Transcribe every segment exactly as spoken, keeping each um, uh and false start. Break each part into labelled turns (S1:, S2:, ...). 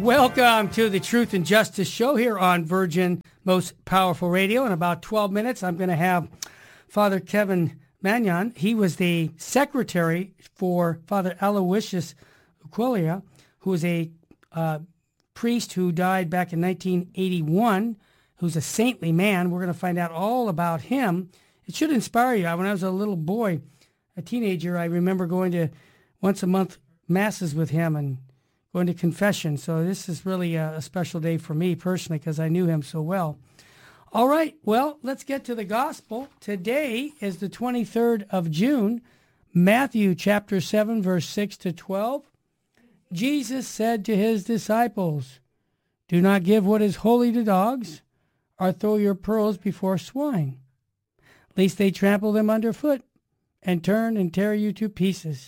S1: Welcome to the Truth and Justice Show here on Virgin Most Powerful Radio. In about twelve minutes, I'm going to have Father Kevin Magnan. He was the secretary for Father Aloysius Uquelia, who was a uh, priest who died back in nineteen eighty-one, who's a saintly man. We're going to find out all about him. It should inspire you. When I was a little boy, a teenager, I remember going to once a month masses with him and going to confession. So this is really a, a special day for me personally because I knew him so well. All right, well, let's get to the gospel. Today is the twenty-third of June, Matthew chapter seven, verse six to twelve. Jesus said to his disciples, "Do not give what is holy to dogs, or throw your pearls before swine, lest they trample them underfoot and turn and tear you to pieces.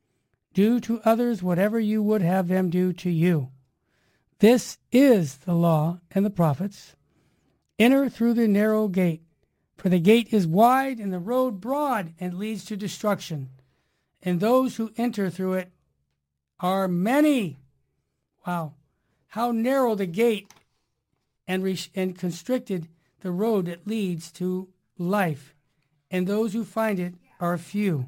S1: Do to others whatever you would have them do to you. This is the law and the prophets. Enter through the narrow gate, for the gate is wide and the road broad and leads to destruction, and those who enter through it are many." Wow. How narrow the gate and, re- and constricted the road that leads to life, and those who find it are few.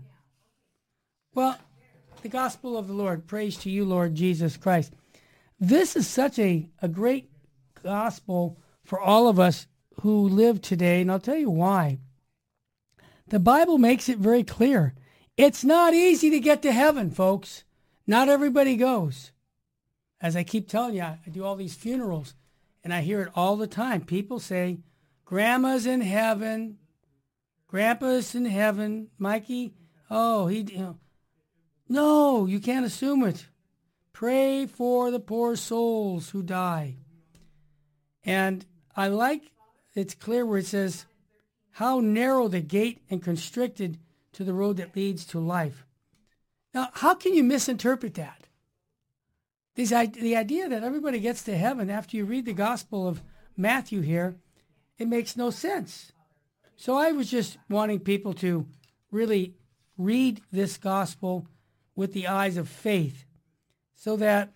S1: Well, the gospel of the Lord. Praise to you, Lord Jesus Christ. This is such a, a great gospel for all of us who live today, and I'll tell you why. The Bible makes it very clear. It's not easy to get to heaven, folks. Not everybody goes. As I keep telling you, I do all these funerals, and I hear it all the time. People say, Grandma's in heaven. Grandpa's in heaven. Mikey, oh, he... You know, no, you can't assume it. Pray for the poor souls who die. And I like, it's clear where it says, how narrow the gate and constricted to the road that leads to life. Now, how can you misinterpret that? This, the idea that everybody gets to heaven after you read the Gospel of Matthew here, it makes no sense. So I was just wanting people to really read this Gospel with the eyes of faith so that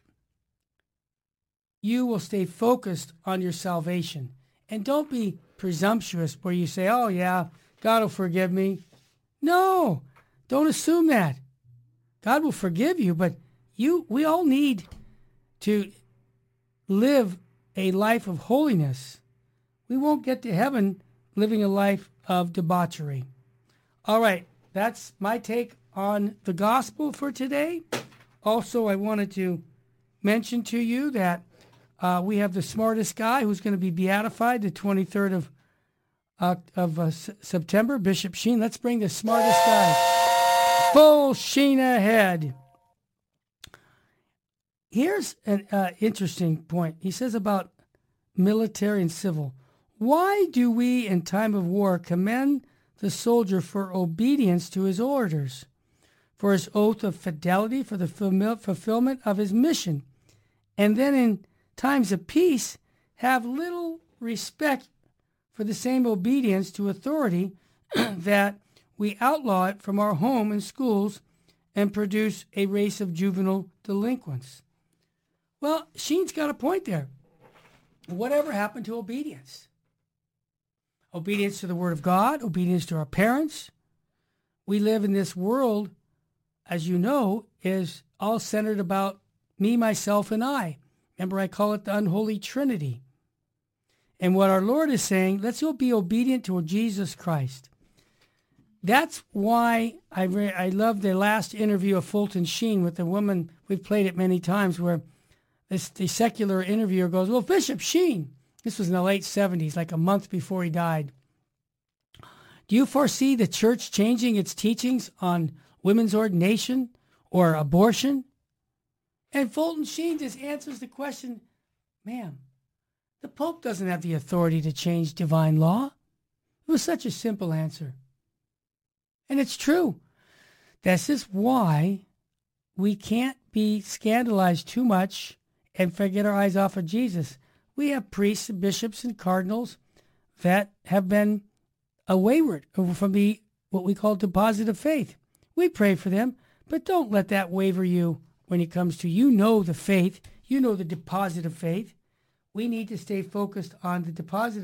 S1: you will stay focused on your salvation. And don't be presumptuous where you say, oh yeah, God will forgive me. No, don't assume that. God will forgive you, but you, we all need to live a life of holiness. We won't get to heaven living a life of debauchery. All right, that's my take on the gospel for today. Also, I wanted to mention to you that uh, we have the smartest guy who's going to be beatified the twenty-third of uh, of uh, S- September, Bishop Sheen. Let's bring the smartest guy. Full Sheen ahead. Here's an uh, interesting point. He says about military and civil. Why do we, in time of war, commend the soldier for obedience to his orders, for his oath of fidelity, for the fulfillment of his mission, and then in times of peace have little respect for the same obedience to authority that we outlaw it from our home and schools and produce a race of juvenile delinquents? Well, Sheen's got a point there. Whatever happened to obedience? Obedience to the Word of God, obedience to our parents. We live in this world, as you know, is all centered about me, myself, and I. Remember, I call it the unholy trinity. And what our Lord is saying, let's all be obedient to Jesus Christ. That's why I re- I love the last interview of Fulton Sheen with the woman. We've played it many times where this, the secular interviewer goes, well, Bishop Sheen, this was in the late seventies, like a month before he died. Do you foresee the church changing its teachings on women's ordination or abortion? And Fulton Sheen just answers the question, ma'am, the Pope doesn't have the authority to change divine law. It was such a simple answer. And it's true. This is why we can't be scandalized too much and forget our eyes off of Jesus. We have priests and bishops and cardinals that have been a wayward from the what we call deposit of faith. We pray for them, but don't let that waver you when it comes to you know the faith. You know the deposit of faith. We need to stay focused on the deposit